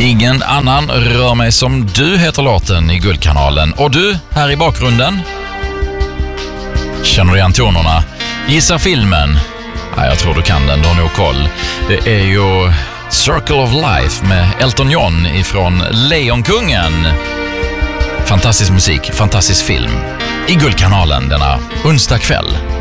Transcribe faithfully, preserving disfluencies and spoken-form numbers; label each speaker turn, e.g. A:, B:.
A: Ingen annan rör mig som du heter låten i Guldkanalen. Och du, här i bakgrunden. Känner du igen tonerna? Gissa filmen? Ja, jag tror du kan den, du har nog koll. Det är ju Circle of Life med Elton John ifrån Lejonkungen. Fantastisk musik, fantastisk film. I Guldkanalen denna onsdag kväll.